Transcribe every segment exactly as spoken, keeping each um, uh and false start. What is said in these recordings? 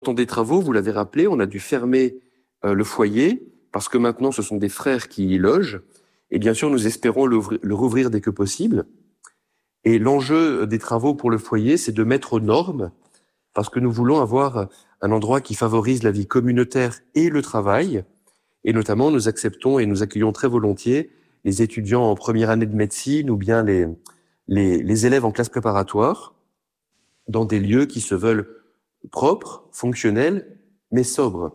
temps des travaux, vous l'avez rappelé, on a dû fermer euh, le foyer parce que maintenant ce sont des frères qui y logent. Et bien sûr, nous espérons le, le rouvrir dès que possible. Et l'enjeu des travaux pour le foyer, c'est de mettre aux normes parce que nous voulons avoir un endroit qui favorise la vie communautaire et le travail. Et notamment, nous acceptons et nous accueillons très volontiers les étudiants en première année de médecine ou bien les, les, les élèves en classe préparatoire dans des lieux qui se veulent propres, fonctionnels, mais sobres.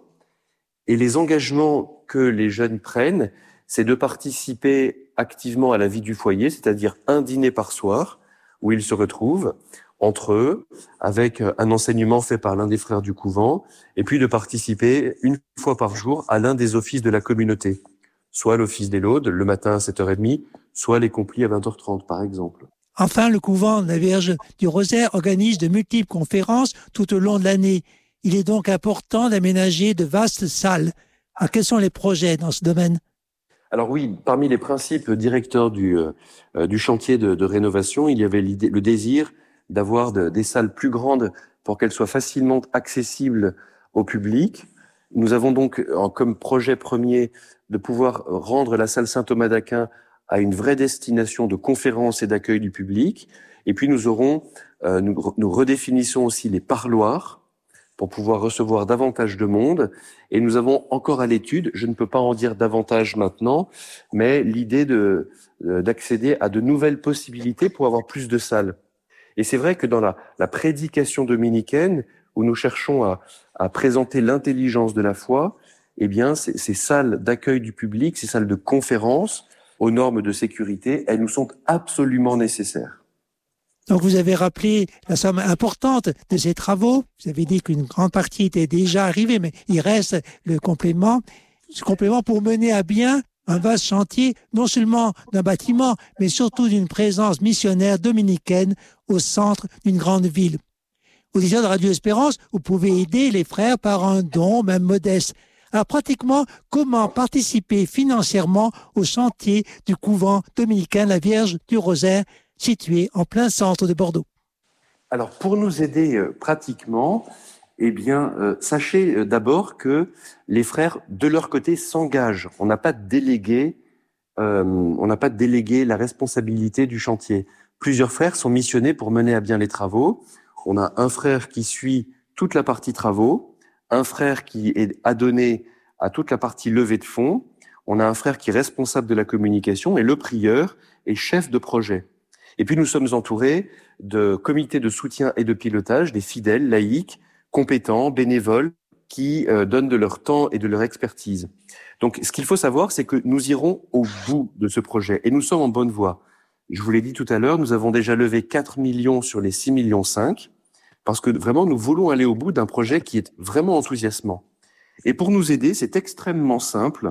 Et les engagements que les jeunes prennent, c'est de participer activement à la vie du foyer, c'est-à-dire un dîner par soir où ils se retrouvent entre eux, avec un enseignement fait par l'un des frères du couvent, et puis de participer une fois par jour à l'un des offices de la communauté, soit l'office des laudes, le matin à sept heures trente, soit les complis à vingt heures trente, par exemple. Enfin, le couvent de la Vierge du Rosaire organise de multiples conférences tout au long de l'année. Il est donc important d'aménager de vastes salles. Alors, quels sont les projets dans ce domaine ? Alors oui, parmi les principes directeurs du, euh, du chantier de, de rénovation, il y avait l'idée, le désir d'avoir de, des salles plus grandes pour qu'elles soient facilement accessibles au public. Nous avons donc en, comme projet premier de pouvoir rendre la salle Saint-Thomas d'Aquin à une vraie destination de conférences et d'accueil du public. Et puis nous aurons, euh, nous, nous redéfinissons aussi les parloirs pour pouvoir recevoir davantage de monde. Et nous avons encore à l'étude, je ne peux pas en dire davantage maintenant, mais l'idée de, d'accéder à de nouvelles possibilités pour avoir plus de salles. Et c'est vrai que dans la, la prédication dominicaine, où nous cherchons à, à présenter l'intelligence de la foi, eh bien, ces, ces salles d'accueil du public, ces salles de conférence, aux normes de sécurité, elles nous sont absolument nécessaires. Donc, vous avez rappelé la somme importante de ces travaux. Vous avez dit qu'une grande partie était déjà arrivée, mais il reste le complément. Ce complément pour mener à bien un vaste chantier, non seulement d'un bâtiment, mais surtout d'une présence missionnaire dominicaine au centre d'une grande ville. Auditeurs de Radio Espérance, vous pouvez aider les frères par un don, même modeste. Alors, pratiquement, comment participer financièrement au chantier du couvent dominicain La Vierge du Rosaire, situé en plein centre de Bordeaux? Alors, pour nous aider euh, pratiquement, eh bien, euh, sachez euh, d'abord que les frères, de leur côté, s'engagent. On n'a pas délégué, euh, on n'a pas délégué la responsabilité du chantier. Plusieurs frères sont missionnés pour mener à bien les travaux. On a un frère qui suit toute la partie travaux, un frère qui est adonné à toute la partie levée de fonds, on a un frère qui est responsable de la communication et le prieur est chef de projet. Et puis nous sommes entourés de comités de soutien et de pilotage, des fidèles, laïcs, compétents, bénévoles, qui euh, donnent de leur temps et de leur expertise. Donc ce qu'il faut savoir, c'est que nous irons au bout de ce projet et nous sommes en bonne voie. Je vous l'ai dit tout à l'heure, nous avons déjà levé quatre millions sur les six virgule cinq millions, parce que vraiment nous voulons aller au bout d'un projet qui est vraiment enthousiasmant. Et pour nous aider, c'est extrêmement simple.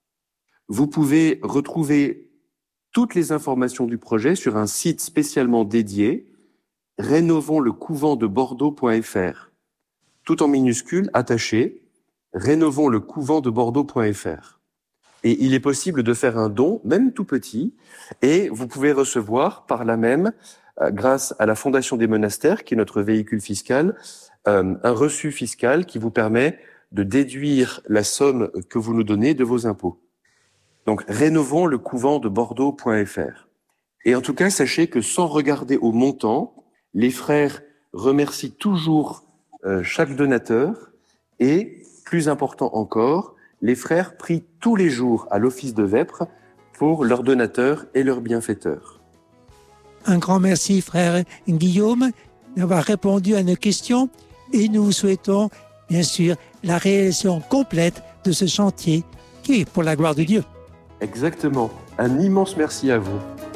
Vous pouvez retrouver toutes les informations du projet sur un site spécialement dédié, rénovons le couvent de bordeaux point f r. Tout en minuscules, attaché, rénovons le couvent de bordeaux point f r. Et il est possible de faire un don, même tout petit, et vous pouvez recevoir par là même, euh, grâce à la Fondation des monastères, qui est notre véhicule fiscal, euh, un reçu fiscal qui vous permet de déduire la somme que vous nous donnez de vos impôts. Donc, rénovons le couvent de bordeaux point f r. Et en tout cas, sachez que sans regarder au montant, les frères remercient toujours euh, chaque donateur et, plus important encore, les frères prient tous les jours à l'office de vêpres pour leurs donateurs et leurs bienfaiteurs. Un grand merci, frère Guillaume, d'avoir répondu à nos questions et nous vous souhaitons, bien sûr, la réalisation complète de ce chantier qui est pour la gloire de Dieu. Exactement. Un immense merci à vous.